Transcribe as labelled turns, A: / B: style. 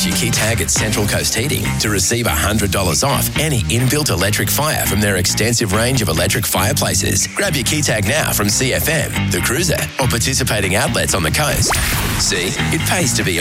A: Use your key tag at Central Coast Heating to receive $100 off any inbuilt electric fire from their extensive range of electric fireplaces. Grab your key tag now from CFM, The Cruiser, or participating outlets on the coast. See, it pays to be a